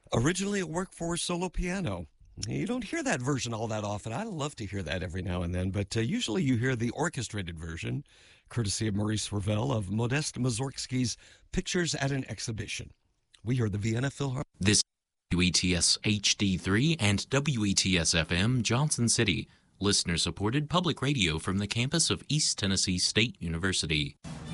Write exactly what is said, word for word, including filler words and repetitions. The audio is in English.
Originally a work for solo piano. You don't hear that version all that often. I love to hear that every now and then, but uh, usually you hear the orchestrated version, courtesy of Maurice Ravel, of Modest Mussorgsky's Pictures at an Exhibition. We hear the Vienna Philharmonic. This is W E T S H D three and W E T S F M Johnson City, listener-supported public radio from the campus of East Tennessee State University.